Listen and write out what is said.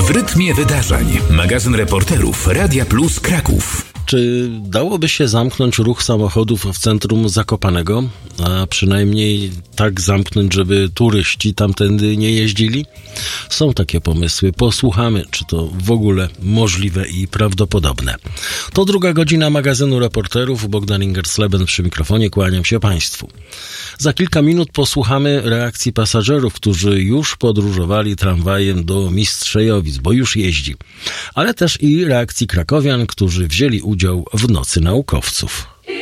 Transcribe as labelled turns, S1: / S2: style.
S1: W rytmie wydarzeń. Magazyn reporterów Radia Plus Kraków.
S2: Czy dałoby się zamknąć ruch samochodów w centrum Zakopanego, a przynajmniej tak zamknąć, żeby turyści tamtędy nie jeździli? Są takie pomysły. Posłuchamy, czy to w ogóle możliwe i prawdopodobne. To druga godzina magazynu reporterów. Bogdan Ingersleben przy mikrofonie. Kłaniam się Państwu. Za kilka minut posłuchamy reakcji pasażerów, którzy już podróżowali tramwajem do Mistrzejowic, bo już jeździ. Ale też i reakcji krakowian, którzy wzięli udział w Nocy Naukowców.